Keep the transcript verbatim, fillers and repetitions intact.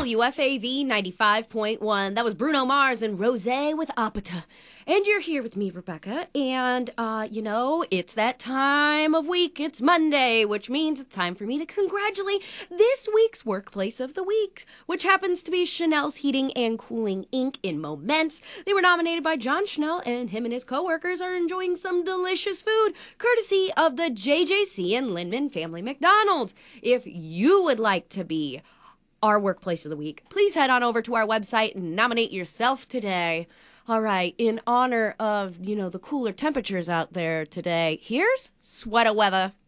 W F A V ninety-five point one. That was Bruno Mars and Rosé with Apata. And you're here with me, Rebecca. And, uh, you know, it's that time of week. It's Monday, which means it's time for me to congratulate this week's Workplace of the Week, which happens to be Chanel's Heating and Cooling Incorporated in Moments. They were nominated by John Chanel, and him and his coworkers are enjoying some delicious food, courtesy of the J J C and Lindman Family McDonald's. If you would like to be our Workplace of the Week, please head on over to our website and nominate yourself today. All right, in honor of, you know, the cooler temperatures out there today, here's Sweater Weather.